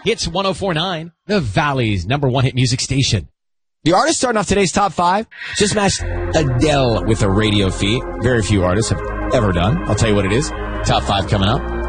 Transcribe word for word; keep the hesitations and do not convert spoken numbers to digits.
Hits one oh four point nine, the Valley's number one hit music station. The artist starting off today's top five just matched Adele with a radio feat. Very few artists have ever done. I'll tell you what it is. Top five coming up.